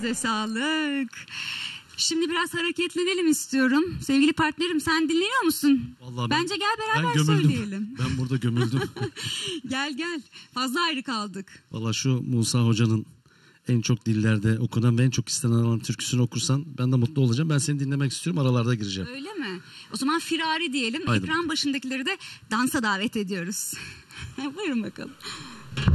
Elinize sağlık. Şimdi biraz hareketlenelim istiyorum. Sevgili partnerim, sen dinliyor musun? Vallahi bence gel beraber gömüldüm. söyleyelim. Ben burada gömüldüm. Gel. Fazla ayrı kaldık. Vallahi şu Musa Hoca'nın en çok dillerde okunan ve en çok istenen olan türküsünü okursan ben de mutlu olacağım. Ben seni dinlemek istiyorum. Aralarda gireceğim. Öyle mi? O zaman firari diyelim. Haydi. Ekran başındakileri de dansa davet ediyoruz. Buyurun bakalım.